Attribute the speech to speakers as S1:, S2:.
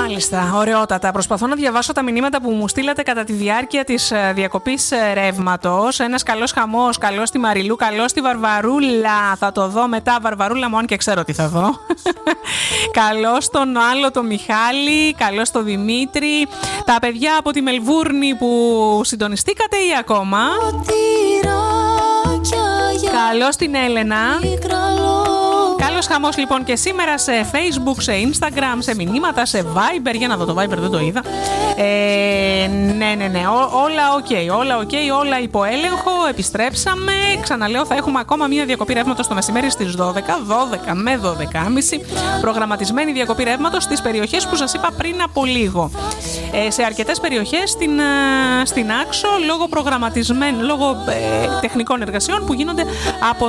S1: Μάλιστα, ωραιότατα. Προσπαθώ να διαβάσω τα μηνύματα που μου στείλατε κατά τη διάρκεια της διακοπής ρεύματος. Ένας καλός χαμός, καλώς στη Μαριλού, καλώς στη Βαρβαρούλα. Θα το δω μετά, Βαρβαρούλα μου, αν και ξέρω τι θα δω. Καλώς τον άλλο, τον Μιχάλη, καλώς τον Δημήτρη. Τα παιδιά από τη Μελβούρνη που συντονιστήκατε ή ακόμα. Καλώς την Έλενα. Καλώς χαμός λοιπόν και σήμερα σε Facebook, σε Instagram, σε μηνύματα, σε Viber. Για να δω το Viber, δεν το είδα. Ναι. Όλα οκ, όλα υπό έλεγχο. Επιστρέψαμε. Ξαναλέω, θα έχουμε ακόμα μία διακοπή ρεύματος το μεσημέρι στις 12 με 12.30. Προγραμματισμένη διακοπή ρεύματος στις περιοχές που σας είπα πριν από λίγο. Σε αρκετές περιοχές στην Άξο, λόγω τεχνικών εργασιών που γίνονται από